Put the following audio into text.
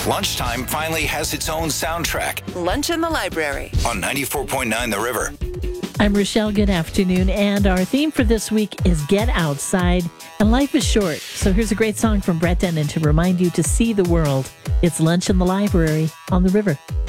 Lunchtime finally has its own soundtrack Lunch in the Library. on 94.9 The River. I'm Rochelle. Good afternoon. And our theme for this week is Get Outside. And life is short. So here's a great song from Brett Dennen to remind you to see the world. It's Lunch in the Library on The River.